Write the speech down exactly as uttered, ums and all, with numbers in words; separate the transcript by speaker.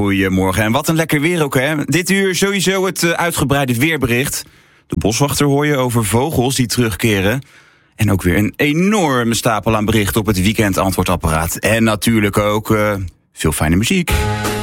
Speaker 1: Goedemorgen. En wat een lekker weer ook, hè? Dit uur sowieso het uh, uitgebreide weerbericht. De boswachter hoor je over vogels die terugkeren. En ook weer een enorme stapel aan berichten op het weekend antwoordapparaat. En natuurlijk ook uh, veel fijne muziek.